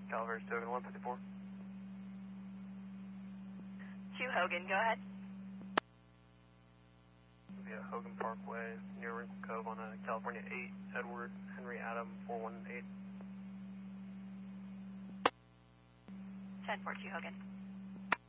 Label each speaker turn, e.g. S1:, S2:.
S1: Calaveras to Hogan 154.
S2: 2 Hogan, go ahead.
S1: Via Hogan Parkway, near Wrinkle Cove on California 8, Edward Henry Adam 418.
S2: 10-4, 2 Hogan.